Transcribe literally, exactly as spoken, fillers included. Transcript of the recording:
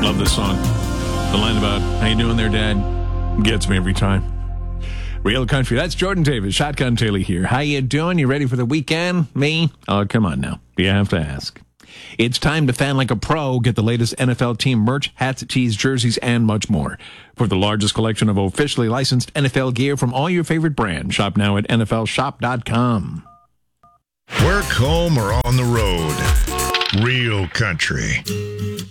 Love this song. The line about, how you doing there, Dad? Gets me every time. Real country. That's Jordan Davis. Shotgun Taylor here. How you doing? You ready for the weekend? Me? Oh, come on now. You have to ask. It's time to fan like a pro. Get the latest N F L team merch, hats, tees, jerseys, and much more. For the largest collection of officially licensed N F L gear from all your favorite brands, shop now at N F L shop dot com. Work, home, or on the road. Real country.